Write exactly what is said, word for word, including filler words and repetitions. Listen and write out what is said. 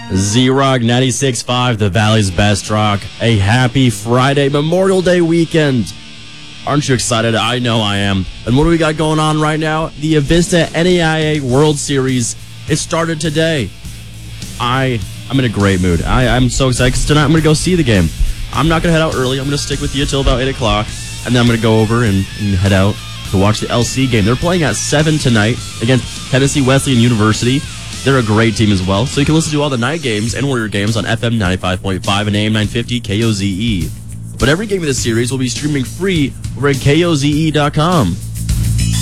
Z-Rock ninety-six point five, the Valley's best rock. A happy Friday, Memorial Day weekend. Aren't you excited? I know I am. And what do we got going on right now? The Avista N A I A World Series. It started today. I, I'm in a great mood. I, I'm so excited because tonight I'm going to go see the game. I'm not going to head out early. I'm going to stick with you till about eight o'clock. And then I'm going to go over and, and head out to watch the L C game. They're playing at seven tonight against Tennessee Wesleyan University. They're a great team as well. So you can listen to all the night games and Warrior games on F M ninety-five point five and A M nine fifty K O Z E. But every game of this series will be streaming free over at K O Z E dot com.